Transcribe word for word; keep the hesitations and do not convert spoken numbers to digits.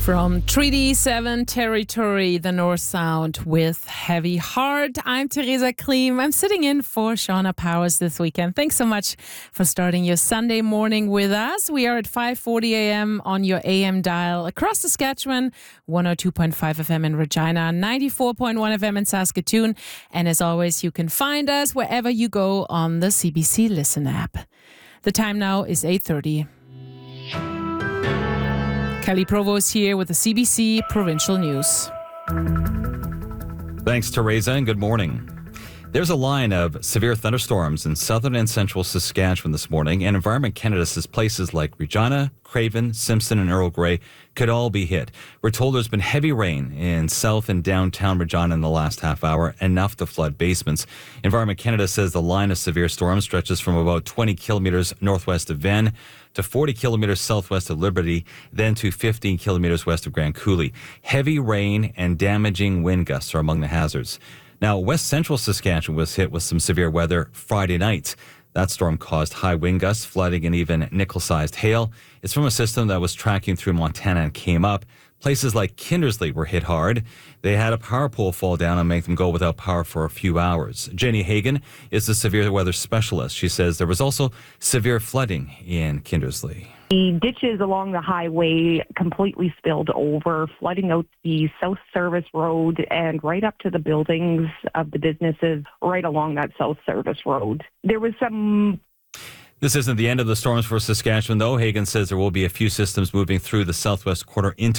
From Treaty seven territory, the North Sound with Heavy Heart. I'm Teresa Klim. I'm sitting in for Shauna Powers this weekend. Thanks so much for starting your Sunday morning with us. We are at five forty a.m. on your A M dial across Saskatchewan, one oh two point five F M in Regina, ninety-four point one F M in Saskatoon. And as always, you can find us wherever you go on the C B C Listen app. The time now is eight thirty. Kelly Provost here with the C B C Provincial News. Thanks, Teresa, and good morning. There's a line of severe thunderstorms in southern and central Saskatchewan this morning, and Environment Canada says places like Regina, Craven, Simpson, and Earl Grey could all be hit. We're told there's been heavy rain in south and downtown Regina in the last half hour, enough to flood basements. Environment Canada says the line of severe storms stretches from about twenty kilometres northwest of Venn to forty kilometres southwest of Liberty, then to fifteen kilometres west of Grand Coulee. Heavy rain and damaging wind gusts are among the hazards. Now, west central Saskatchewan was hit with some severe weather Friday night. That storm caused high wind gusts, flooding, and even nickel-sized hail. It's from a system that was tracking through Montana and came up. Places like Kindersley were hit hard. They had a power pole fall down and make them go without power for a few hours. Jenny Hagan is the severe weather specialist. She says there was also severe flooding in Kindersley. The ditches along the highway completely spilled over, flooding out the South Service Road and right up to the buildings of the businesses right along that South Service Road. There was some... This isn't the end of the storms for Saskatchewan, though. Hagan says there will be a few systems moving through the southwest quarter into